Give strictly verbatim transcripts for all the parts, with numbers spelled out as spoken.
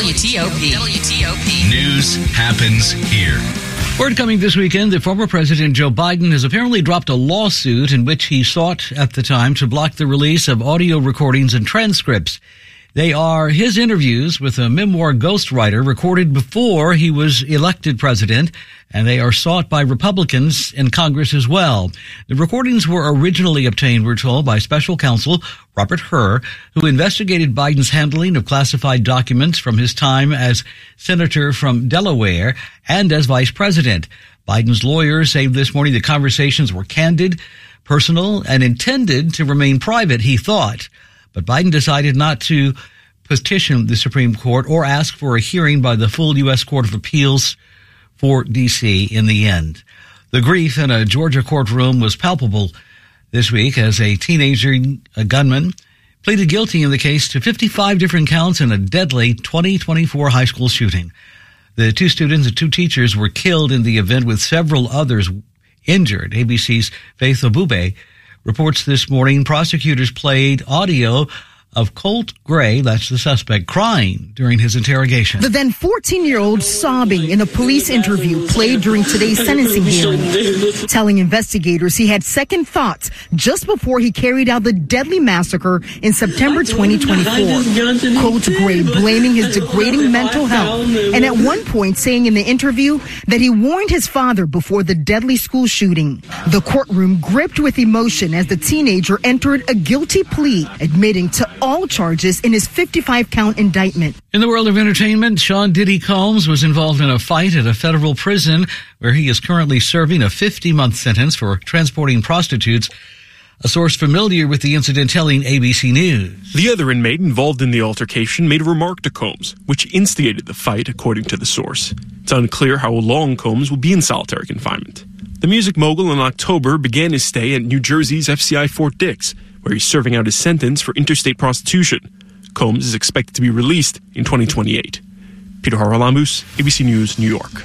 W T O P. W T O P. News happens here. Word coming this weekend that former President Joe Biden has apparently dropped a lawsuit in which he sought at the time to block the release of audio recordings and transcripts. They are his interviews with a memoir ghostwriter recorded before he was elected president, and they are sought by Republicans in Congress as well. The recordings were originally obtained, we're told, by special counsel Robert Hur, who investigated Biden's handling of classified documents from his time as senator from Delaware and as vice president. Biden's lawyers say this morning the conversations were candid, personal, and intended to remain private, he thought. But Biden decided not to petition the Supreme Court or ask for a hearing by the full U S Court of Appeals for D C in the end. The grief in a Georgia courtroom was palpable this week as a teenager, a gunman, pleaded guilty in the case to fifty-five different counts in a deadly twenty twenty-four high school shooting. The two students and two teachers were killed in the event with several others injured. A B C's Faith Obube reports this morning prosecutors played audio of Colt Gray, that's the suspect, crying during his interrogation. The then fourteen-year-old sobbing in a police interview played during today's sentencing hearing, telling investigators he had second thoughts just before he carried out the deadly massacre in September twenty twenty-four. Colt Gray blaming his degrading mental health and at one point saying in the interview that he warned his father before the deadly school shooting. The courtroom gripped with emotion as the teenager entered a guilty plea, admitting to all charges in his fifty-five count indictment. In the world of entertainment, Sean Diddy Combs was involved in a fight at a federal prison where he is currently serving a fifty-month sentence for transporting prostitutes. A source familiar with the incident telling A B C News. The other inmate involved in the altercation made a remark to Combs, which instigated the fight, according to the source. It's unclear how long Combs will be in solitary confinement. The music mogul in October began his stay at New Jersey's F C I Fort Dix, where he's serving out his sentence for interstate prostitution. Combs is expected to be released in twenty twenty-eight. Peter Haralamus, A B C News, New York.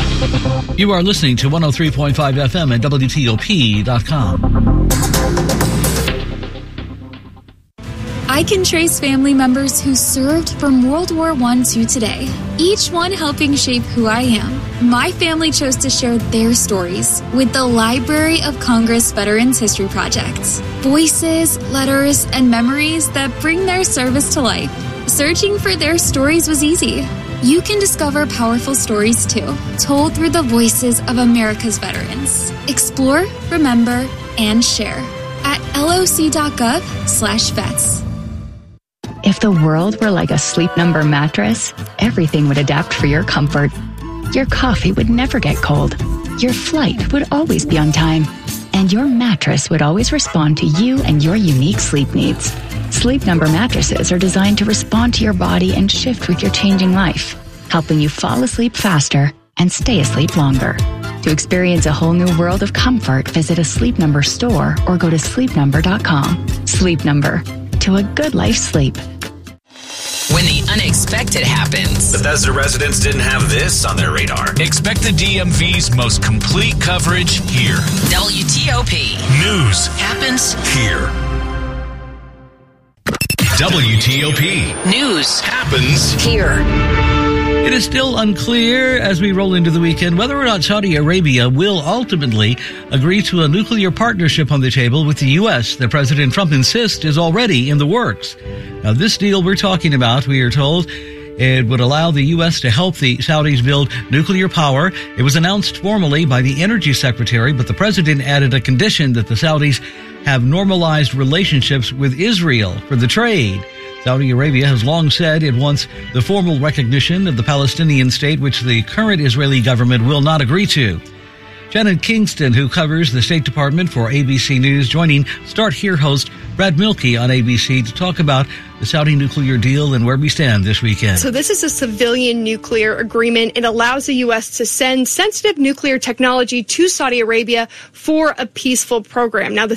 You are listening to one oh three point five F M at W T O P dot com. I can trace family members who served from World War One to today, each one helping shape who I am. My family chose to share their stories with the Library of Congress Veterans History Project. Voices, letters, and memories that bring their service to life. Searching for their stories was easy. You can discover powerful stories too, told through the voices of America's veterans. Explore, remember, and share at loc.gov slash vets. If the world were like a Sleep Number mattress, everything would adapt for your comfort. Your coffee would never get cold. Your flight would always be on time. And your mattress would always respond to you and your unique sleep needs. Sleep Number mattresses are designed to respond to your body and shift with your changing life, helping you fall asleep faster and stay asleep longer. To experience a whole new world of comfort, visit a Sleep Number store or go to sleep number dot com. Sleep Number. To a good life sleep. When the unexpected happens. Bethesda residents didn't have this on their radar. Expect the D M V's most complete coverage here. W T O P. News happens here. W T O P. News happens here. It is still unclear as we roll into the weekend whether or not Saudi Arabia will ultimately agree to a nuclear partnership on the table with the U S that President Trump insists is already in the works. Now, this deal we're talking about, we are told, it would allow the U S to help the Saudis build nuclear power. It was announced formally by the Energy Secretary, but the president added a condition that the Saudis have normalized relationships with Israel for the trade. Saudi Arabia has long said it wants the formal recognition of the Palestinian state, which the current Israeli government will not agree to. Shannon Kingston, who covers the State Department for A B C News, joining Start Here host Brad Milkey on A B C to talk about the Saudi nuclear deal and where we stand this weekend. So this is a civilian nuclear agreement. It allows the U S to send sensitive nuclear technology to Saudi Arabia for a peaceful program. Now, this is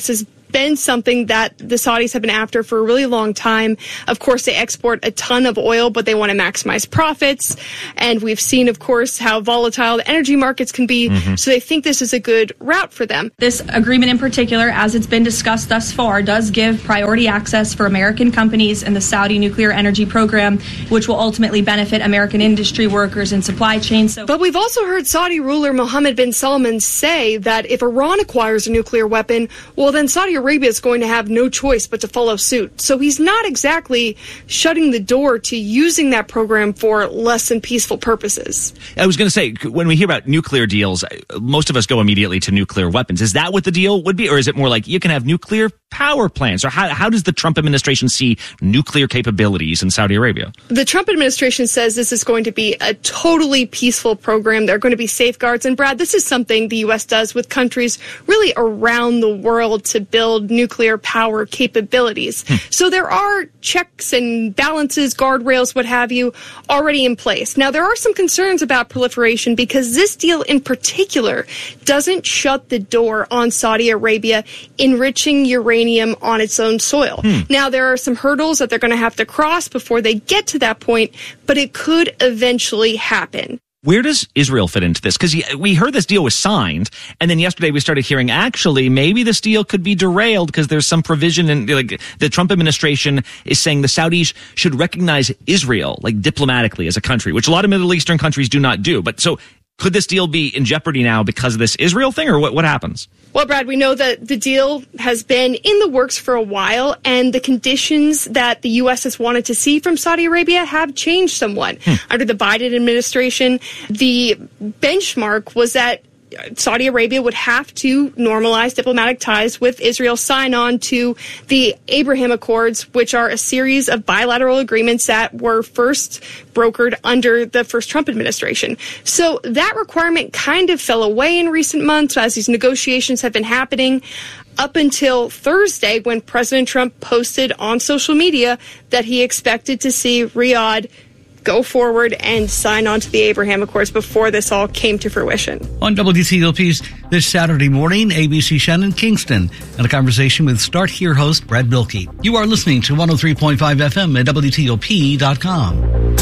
been something that the Saudis have been after for a really long time. Of course, they export a ton of oil, but they want to maximize profits. And we've seen, of course, how volatile the energy markets can be. Mm-hmm. So they think this is a good route for them. This agreement in particular, as it's been discussed thus far, does give priority access for American companies in the Saudi nuclear energy program, which will ultimately benefit American industry workers and supply chains. So- but we've also heard Saudi ruler Mohammed bin Salman say that if Iran acquires a nuclear weapon, well, then Saudi Arabia is going to have no choice but to follow suit. So he's not exactly shutting the door to using that program for less than peaceful purposes. I was going to say, when we hear about nuclear deals, most of us go immediately to nuclear weapons. Is that what the deal would be? Or is it more like you can have nuclear power plants? Or how, how does the Trump administration see nuclear capabilities in Saudi Arabia? The Trump administration says this is going to be a totally peaceful program. There are going to be safeguards. And Brad, this is something the U S does with countries really around the world to build nuclear power capabilities. Hmm. So there are checks and balances, guardrails, what have you, already in place. Now, there are some concerns about proliferation because this deal in particular doesn't shut the door on Saudi Arabia enriching uranium on its own soil. Hmm. Now, there are some hurdles that they're going to have to cross before they get to that point, but it could eventually happen. Where does Israel fit into this? Because we heard this deal was signed, and then yesterday we started hearing actually maybe this deal could be derailed because there's some provision in like the Trump administration is saying the Saudis should recognize Israel like diplomatically as a country, which a lot of Middle Eastern countries do not do. But so could this deal be in jeopardy now because of this Israel thing, or what, what happens? Well, Brad, we know that the deal has been in the works for a while, and the conditions that the U S has wanted to see from Saudi Arabia have changed somewhat. Hmm. Under the Biden administration, the benchmark was that Saudi Arabia would have to normalize diplomatic ties with Israel, sign on to the Abraham Accords, which are a series of bilateral agreements that were first brokered under the first Trump administration. So that requirement kind of fell away in recent months as these negotiations have been happening up until Thursday when President Trump posted on social media that he expected to see Riyadh go forward and sign on to the Abraham Accords before this all came to fruition. On W T O P's this Saturday morning, A B C Shannon Kingston and a conversation with Start Here host Brad Bilkey. You are listening to one oh three point five F M at W T O P dot com.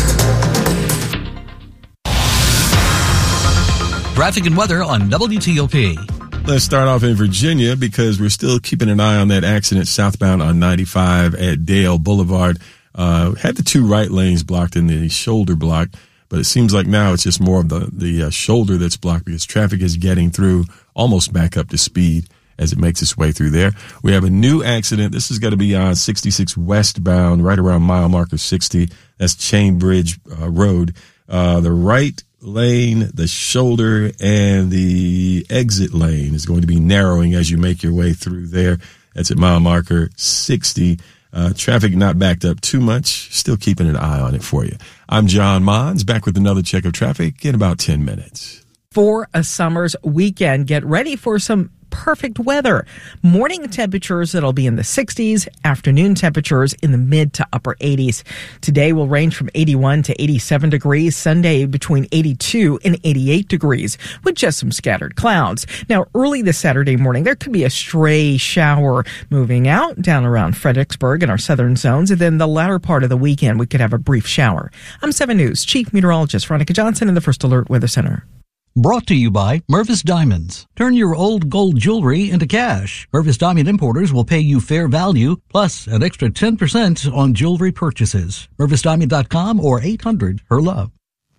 Traffic and weather on W T O P. Let's start off in Virginia because we're still keeping an eye on that accident southbound on ninety-five at Dale Boulevard. Uh, had the two right lanes blocked in the shoulder block, but it seems like now it's just more of the, the uh, shoulder that's blocked because traffic is getting through almost back up to speed as it makes its way through there. We have a new accident. This is going to be on sixty-six westbound, right around mile marker sixty. That's Chain Bridge uh, Road. Uh, the right lane, the shoulder, and the exit lane is going to be narrowing as you make your way through there. That's at mile marker sixty. Uh, traffic not backed up too much. Still keeping an eye on it for you. I'm John Mons, back with another check of traffic in about ten minutes. For a summer's weekend, get ready for some perfect weather. Morning temperatures that'll be in the sixties, afternoon temperatures in the mid to upper eighties. Today will range from eighty-one to eighty-seven degrees. Sunday between eighty-two and eighty-eight degrees with just some scattered clouds. Now, early this Saturday morning, there could be a stray shower moving out down around Fredericksburg in our southern zones. And then the latter part of the weekend, we could have a brief shower. I'm seven News Chief Meteorologist Veronica Johnson in the First Alert Weather Center. Brought to you by Mervis Diamonds. Turn your old gold jewelry into cash. Mervis Diamond Importers will pay you fair value, plus an extra ten percent on jewelry purchases. Mervis Diamond dot com or eight hundred her love.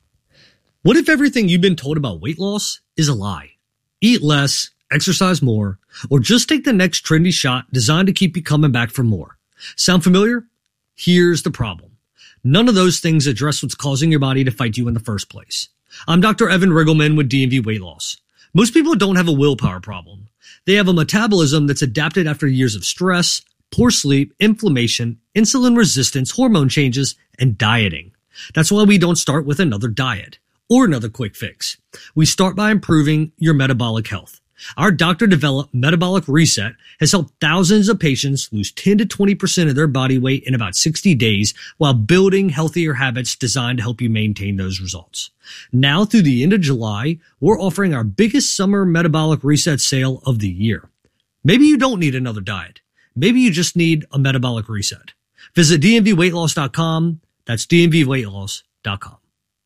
What if everything you've been told about weight loss is a lie? Eat less, exercise more, or just take the next trendy shot designed to keep you coming back for more. Sound familiar? Here's the problem. None of those things address what's causing your body to fight you in the first place. I'm Doctor Evan Riggleman with D and V Weight Loss. Most people don't have a willpower problem. They have a metabolism that's adapted after years of stress, poor sleep, inflammation, insulin resistance, hormone changes, and dieting. That's why we don't start with another diet or another quick fix. We start by improving your metabolic health. Our doctor-developed Metabolic Reset has helped thousands of patients lose ten to twenty percent of their body weight in about sixty days while building healthier habits designed to help you maintain those results. Now through the end of July, we're offering our biggest summer Metabolic Reset sale of the year. Maybe you don't need another diet. Maybe you just need a metabolic reset. Visit d m v weight loss dot com. That's d m v weight loss dot com.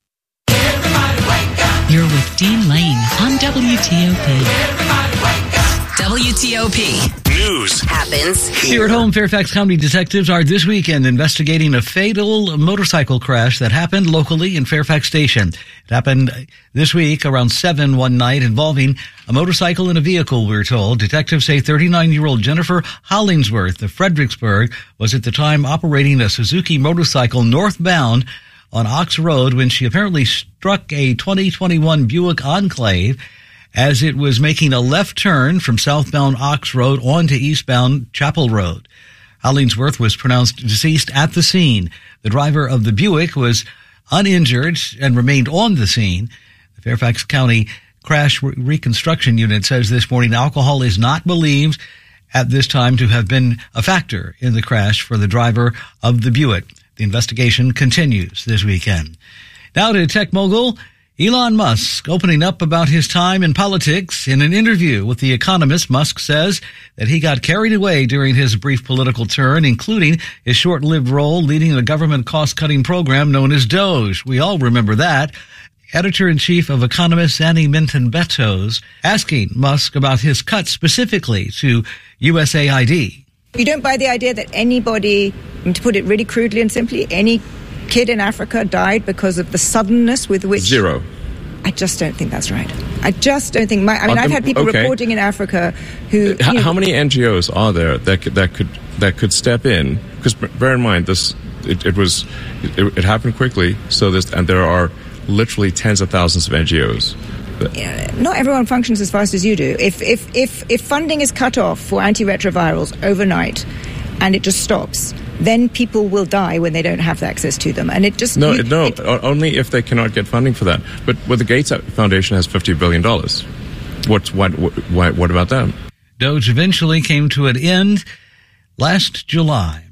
You're with Dean Lane on W T O P. W T O P. News happens Here at home, Fairfax County detectives are this weekend investigating a fatal motorcycle crash that happened locally in Fairfax Station. It happened this week around seven one night involving a motorcycle and a vehicle, we're told. Detectives say thirty-nine-year-old Jennifer Hollingsworth of Fredericksburg was at the time operating a Suzuki motorcycle northbound on Ox Road when she apparently struck a twenty twenty-one Buick Enclave as it was making a left turn from southbound Ox Road onto eastbound Chapel Road. Hollingsworth was pronounced deceased at the scene. The driver of the Buick was uninjured and remained on the scene. The Fairfax County Crash Re- Reconstruction Unit says this morning alcohol is not believed at this time to have been a factor in the crash for the driver of the Buick. The investigation continues this weekend. Now to tech mogul Elon Musk, opening up about his time in politics. In an interview with The Economist, Musk says that he got carried away during his brief political turn, including his short-lived role leading a government cost-cutting program known as Doge. We all remember that. Editor-in-chief of Economist Annie Minton-Bettos asking Musk about his cuts specifically to U S A I D. You don't buy the idea that anybody, to put it really crudely and simply, any kid in Africa died because of the suddenness with which... Zero. I just don't think that's right. I just don't think... My, I mean, Uh, I've had people okay. reporting in Africa who... How, you know, how many N G Os are there that could, that could that could step in? Because bear in mind, this it, it was it, it happened quickly. So this and there are literally tens of thousands of N G Os. Yeah, not everyone functions as fast as you do. If if if if funding is cut off for antiretrovirals overnight, and it just stops, then people will die when they don't have access to them. And it just No, you, no, it, only if they cannot get funding for that. But well, the Gates Foundation has fifty billion dollars. What's what? What, what about them? Doge eventually came to an end last July.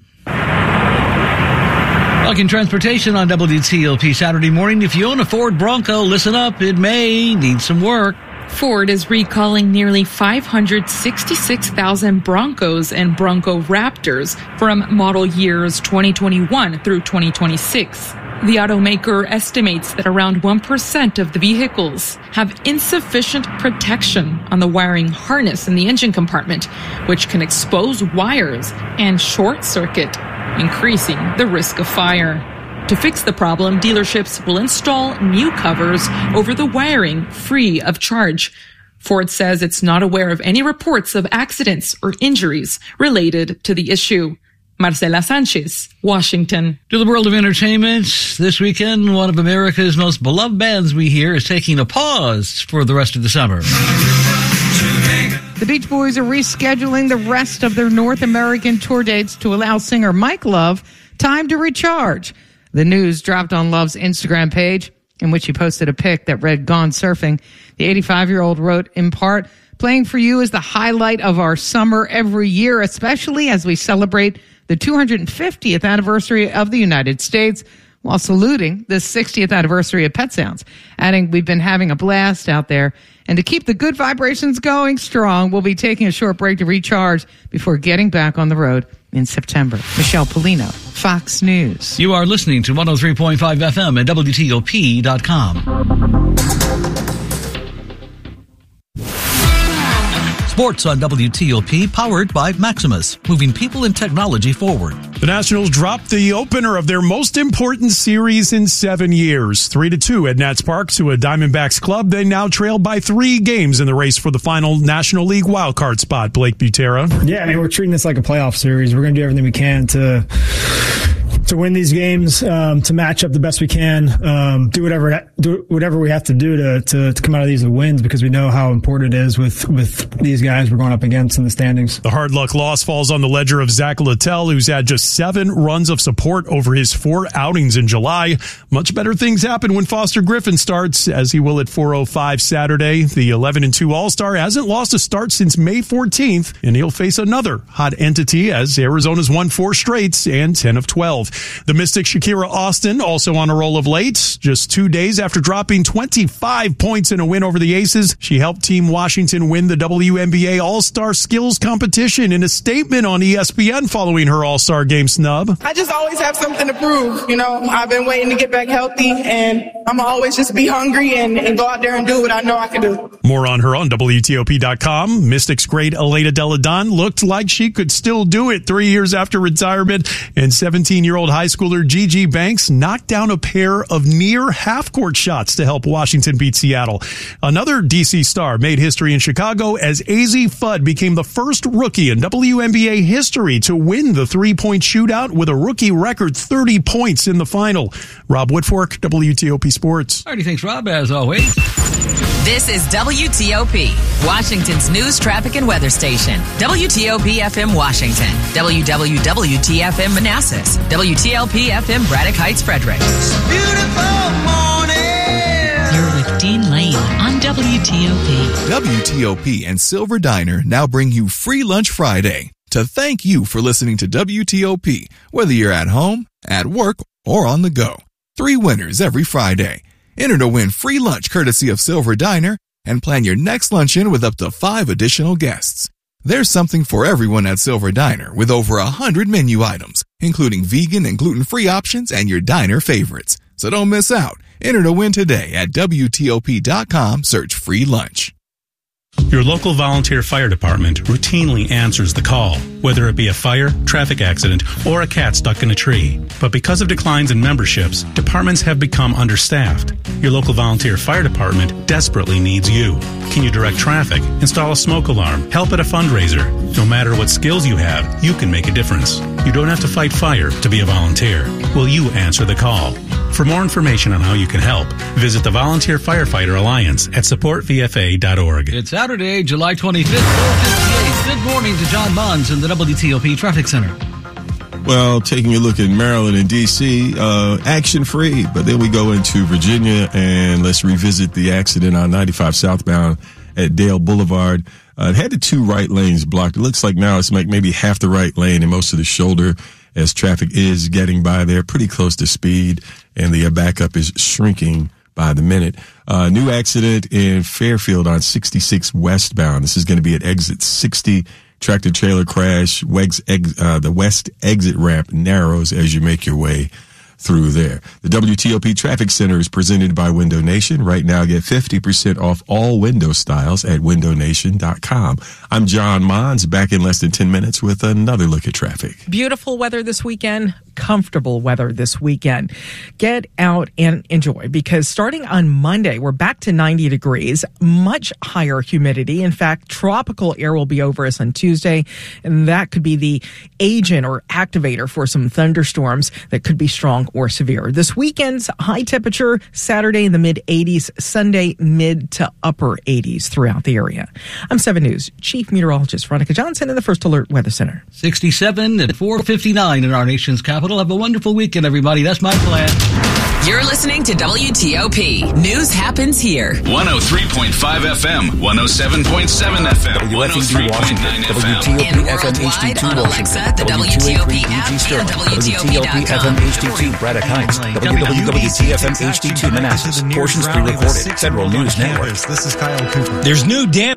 Talking transportation on W T O P Saturday morning. If you own a Ford Bronco, listen up. It may need some work. Ford is recalling nearly five hundred sixty-six thousand Broncos and Bronco Raptors from model years twenty twenty-one through twenty twenty-six. The automaker estimates that around one percent of the vehicles have insufficient protection on the wiring harness in the engine compartment, which can expose wires and short circuit, increasing the risk of fire. To fix the problem, dealerships will install new covers over the wiring free of charge. Ford says it's not aware of any reports of accidents or injuries related to the issue. Marcela Sanchez, Washington. To the world of entertainment, this weekend, one of America's most beloved bands we hear is taking a pause for the rest of the summer. The Beach Boys are rescheduling the rest of their North American tour dates to allow singer Mike Love time to recharge. The news dropped on Love's Instagram page, in which he posted a pic that read, "Gone surfing." The eighty-five-year-old wrote, in part, "Playing for you is the highlight of our summer every year, especially as we celebrate the two hundred fiftieth anniversary of the United States, while saluting the sixtieth anniversary of Pet Sounds." Adding, "We've been having a blast out there, and to keep the good vibrations going strong, we'll be taking a short break to recharge before getting back on the road in September." Michelle Polino, Fox News. You are listening to one oh three point five F M at W T O P dot com. Sports on W T O P, powered by Maximus, moving people and technology forward. The Nationals dropped the opener of their most important series in seven years. Three to two at Nats Park to a Diamondbacks club. They now trail by three games in the race for the final National League wildcard spot. Blake Butera. Yeah, I mean, we're treating this like a playoff series. We're going to do everything we can to to win these games, um, to match up the best we can, um, do whatever do whatever we have to do to, to to come out of these with wins, because we know how important it is with with these guys we're going up against in the standings. The hard luck loss falls on the ledger of Zach Littell, who's had just seven runs of support over his four outings in July. Much better things happen when Foster Griffin starts, as he will at four oh five Saturday. The eleven and two All-Star hasn't lost a start since May fourteenth, and he'll face another hot entity as Arizona's won four straights and ten of twelve. The Mystic Shakira Austin also on a roll of late. Just two days after dropping twenty-five points in a win over the Aces, she helped Team Washington win the W N B A All-Star Skills Competition. In a statement on E S P N following her All-Star Game snub, I just always have something to prove. You know, I've been waiting to get back healthy, and I'm always just be hungry and, and go out there and do what I know I can do. More on her on W T O P dot com. Mystic's great Elena Delle Donne looked like she could still do it three years after retirement, and seventeen-year-old high schooler Gigi Banks knocked down a pair of near half-court shots to help Washington beat Seattle. Another D C star made history in Chicago as A Z Fudd became the first rookie in W N B A history to win the three-point shootout with a rookie record thirty points in the final. Rob Woodfork, W T O P Sports. All righty, thanks, Rob, as always. This is W T O P, Washington's news, traffic, and weather station. W T O P F M Washington, W W W T F M Manassas, W T L P F M Braddock Heights, Frederick. Beautiful morning. You're with Dean Lane on W T O P. W T O P and Silver Diner now bring you Free Lunch Friday to thank you for listening to W T O P, whether you're at home, at work, or on the go. Three winners every Friday. Enter to win free lunch courtesy of Silver Diner and plan your next luncheon with up to five additional guests. There's something for everyone at Silver Diner with over a hundred menu items, including vegan and gluten-free options and your diner favorites. So don't miss out. Enter to win today at W T O P dot com. Search free lunch. Your local volunteer fire department routinely answers the call, whether it be a fire, traffic accident, or a cat stuck in a tree. But because of declines in memberships, departments have become understaffed. Your local volunteer fire department desperately needs you. Can you direct traffic, install a smoke alarm, help at a fundraiser? No matter what skills you have, you can make a difference. You don't have to fight fire to be a volunteer. Will you answer the call? For more information on how you can help, visit the Volunteer Firefighter Alliance at support v f a dot org. It's Saturday, July twenty-fifth, four fifty-eight. Good morning to John Bonds in the W T O P Traffic Center. Well, taking a look at Maryland and D C, uh, action-free, but then we go into Virginia, and let's revisit the accident on ninety-five southbound at Dale Boulevard. Uh, it had the two right lanes blocked. It looks like now it's like maybe half the right lane and most of the shoulder as traffic is getting by there pretty close to speed, and the uh, backup is shrinking by the minute. Uh, new accident in Fairfield on sixty-six westbound. This is going to be at exit sixty. Tractor trailer crash. Wegs, uh, the west exit ramp narrows as you make your way through there. The W T O P Traffic Center is presented by Window Nation. Right now, get fifty percent off all window styles at window nation dot com. I'm John Mons, back in less than ten minutes with another look at traffic. Beautiful weather this weekend, comfortable weather this weekend. Get out and enjoy, because starting on Monday, we're back to ninety degrees, much higher humidity. In fact, tropical air will be over us on Tuesday, and that could be the agent or activator for some thunderstorms that could be strong or severe. This weekend's high temperature, Saturday in the mid eighties, Sunday mid to upper eighties throughout the area. I'm seven News Chief Meteorologist Veronica Johnson in the First Alert Weather Center. sixty-seven at four fifty-nine in our nation's capital. Have a wonderful weekend, everybody. That's my plan. You're listening to W T O P. News happens here. one oh three point five F M, one oh seven point seven F M, one oh three point nine F M. And worldwide on Alexa, the W T O P app, and W T O P dot com. W T O P F M H D two Braddock Heights, W W W T F M H D two Manassas, portions pre-recorded, Federal News Network. This is Kyle Cooper. There's new damage.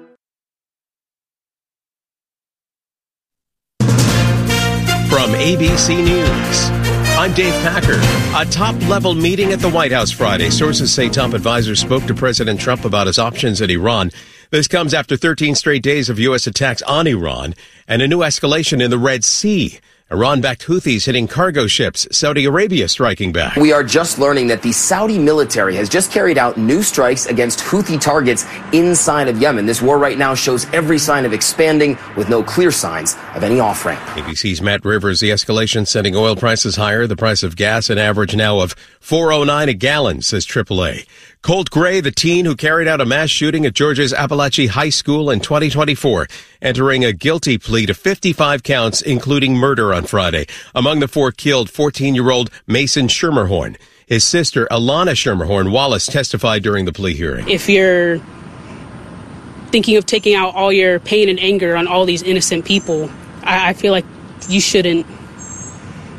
From A B C News, I'm Dave Packer. A top-level meeting at the White House Friday. Sources say top advisors spoke to President Trump about his options at Iran. This comes after thirteen straight days of U S attacks on Iran and a new escalation in the Red Sea. Iran-backed Houthis hitting cargo ships, Saudi Arabia striking back. We are just learning that the Saudi military has just carried out new strikes against Houthi targets inside of Yemen. This war right now shows every sign of expanding with no clear signs of any off-ramp. A B C's Matt Rivers, the escalation sending oil prices higher. The price of gas an average now of four oh nine a gallon, says triple A. Colt Gray, the teen who carried out a mass shooting at Georgia's Appalachia High School in twenty twenty-four, entering a guilty plea to fifty-five counts, including murder on Friday. Among the four killed, fourteen-year-old Mason Schermerhorn. His sister, Alana Schermerhorn Wallace, testified during the plea hearing. If you're thinking of taking out all your pain and anger on all these innocent people, I, I feel like you shouldn't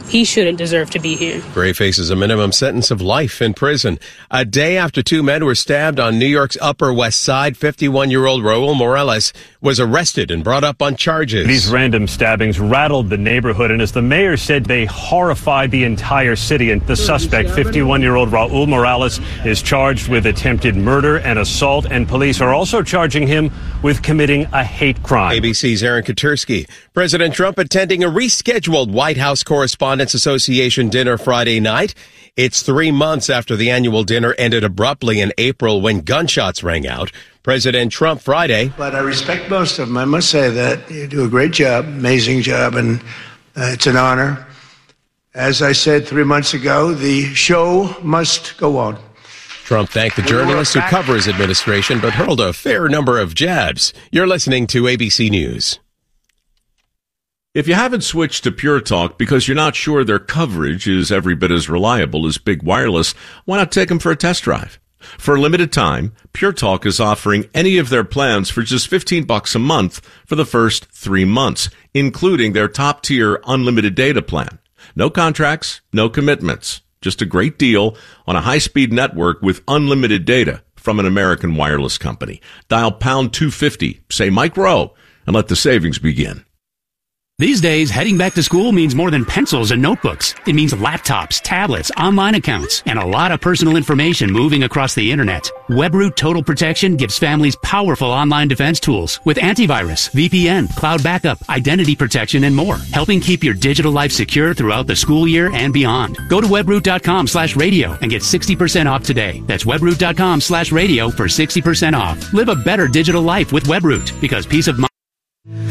he shouldn't deserve to be here. Gray faces a minimum sentence of life in prison. A day after two men were stabbed on New York's Upper West Side, fifty-one-year-old Raul Morales was arrested and brought up on charges. These random stabbings rattled the neighborhood, and as the mayor said, they horrified the entire city. And the suspect, fifty-one-year-old Raul Morales, is charged with attempted murder and assault, and police are also charging him with committing a hate crime. A B C's Aaron Katersky. President Trump attending a rescheduled White House Correspondents Association dinner Friday night. It's three months after the annual dinner ended abruptly in April when gunshots rang out. President Trump Friday. But I respect most of them. I must say that you do a great job, amazing job, and uh, it's an honor. As I said three months ago, the show must go on. Trump thanked the journalists who cover his administration, but hurled a fair number of jabs. You're listening to A B C News. If you haven't switched to Pure Talk because you're not sure their coverage is every bit as reliable as Big Wireless, why not take them for a test drive? For a limited time, Pure Talk is offering any of their plans for just fifteen bucks a month for the first three months, including their top-tier unlimited data plan. No contracts, no commitments. Just a great deal on a high-speed network with unlimited data from an American wireless company. Dial pound two fifty, say Mike Rowe, and let the savings begin. These days, heading back to school means more than pencils and notebooks. It means laptops, tablets, online accounts, and a lot of personal information moving across the internet. WebRoot Total Protection gives families powerful online defense tools with antivirus, V P N, cloud backup, identity protection, and more, helping keep your digital life secure throughout the school year and beyond. Go to webroot.com slash radio and get sixty percent off today. That's webroot.com slash radio for sixty percent off. Live a better digital life with WebRoot, because peace of mind